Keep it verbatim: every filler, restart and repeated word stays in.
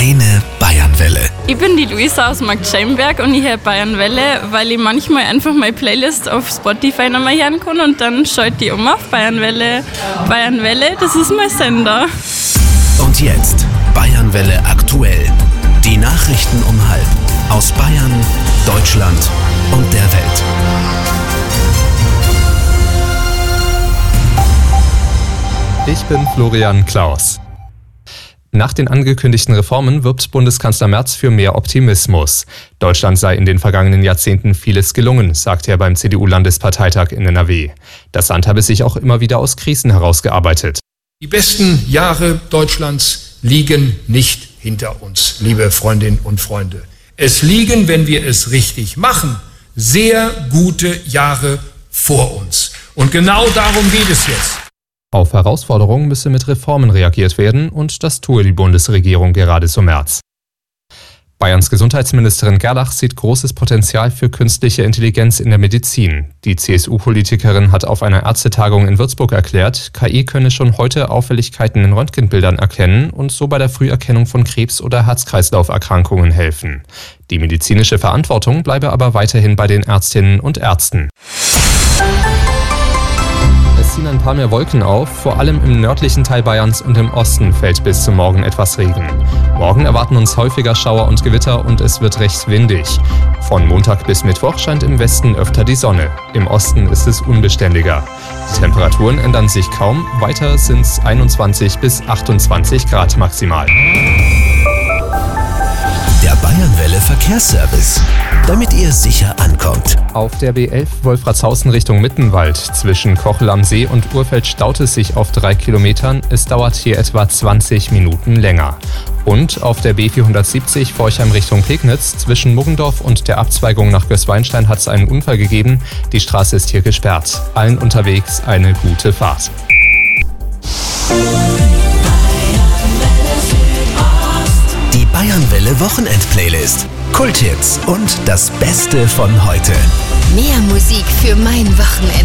Deine Bayernwelle. Ich bin die Luisa aus Marktscheinberg und ich höre Bayernwelle, weil ich manchmal einfach meine Playlist auf Spotify nochmal hören kann und dann schalte ich um auf Bayernwelle. Bayernwelle, das ist mein Sender. Und jetzt Bayernwelle aktuell. Die Nachrichten um halb aus Bayern, Deutschland und der Welt. Ich bin Florian Klaus. Nach den angekündigten Reformen wirbt Bundeskanzler Merz für mehr Optimismus. Deutschland sei in den vergangenen Jahrzehnten vieles gelungen, sagte er beim C D U-Landesparteitag in N R W. Das Land habe sich auch immer wieder aus Krisen herausgearbeitet. Die besten Jahre Deutschlands liegen nicht hinter uns, liebe Freundinnen und Freunde. Es liegen, wenn wir es richtig machen, sehr gute Jahre vor uns. Und genau darum geht es jetzt. Auf Herausforderungen müsse mit Reformen reagiert werden und das tue die Bundesregierung gerade so Merz. Bayerns Gesundheitsministerin Gerlach sieht großes Potenzial für künstliche Intelligenz in der Medizin. Die C S U-Politikerin hat auf einer Ärztetagung in Würzburg erklärt, K I könne schon heute Auffälligkeiten in Röntgenbildern erkennen und so bei der Früherkennung von Krebs- oder Herz-Kreislauf-Erkrankungen helfen. Die medizinische Verantwortung bleibe aber weiterhin bei den Ärztinnen und Ärzten. Es ziehen ein paar mehr Wolken auf, vor allem im nördlichen Teil Bayerns und im Osten fällt bis zum Morgen etwas Regen. Morgen erwarten uns häufiger Schauer und Gewitter und es wird recht windig. Von Montag bis Mittwoch scheint im Westen öfter die Sonne, im Osten ist es unbeständiger. Die Temperaturen ändern sich kaum, weiter sind es einundzwanzig bis achtundzwanzig Grad maximal. Der Bayernwelle Verkehrsservice, damit ihr sicher ankommt. Auf der B elf Wolfratshausen Richtung Mittenwald zwischen Kochel am See und Urfeld staut es sich auf drei Kilometern. Es dauert hier etwa zwanzig Minuten länger. Und auf der B vierhundertsiebzig Forchheim Richtung Pegnitz zwischen Muggendorf und der Abzweigung nach Gößweinstein hat es einen Unfall gegeben. Die Straße ist hier gesperrt. Allen unterwegs eine gute Fahrt. Die Bayernwelle Wochenend-Playlist. Kulthits und das Beste von heute. Mehr Musik für mein Wochenende.